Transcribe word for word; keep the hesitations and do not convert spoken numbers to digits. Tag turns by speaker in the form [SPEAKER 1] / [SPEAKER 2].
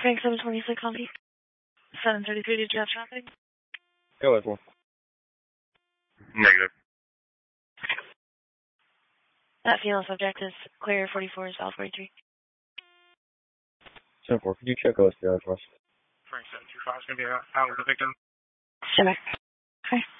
[SPEAKER 1] Frank seven twenty-six on P. seven thirty-three, did you have traffic?
[SPEAKER 2] Go with one.
[SPEAKER 3] Negative.
[SPEAKER 1] That female subject is clear forty-four, South forty-three.
[SPEAKER 2] seven four, could you check O S P I for us?
[SPEAKER 3] Frank seven two five is going to be out with the victim.
[SPEAKER 1] Sure. Okay.